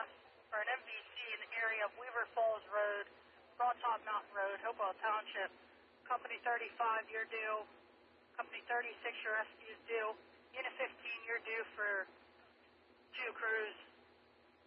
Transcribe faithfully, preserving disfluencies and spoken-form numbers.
uh, for an M V C in the area of Weaver Falls Road, Broad Top Mountain Road, Hopewell Township. Company thirty-five, you're due. Company thirty-six, your rescue is due. Unit fifteen, you're due for two crews.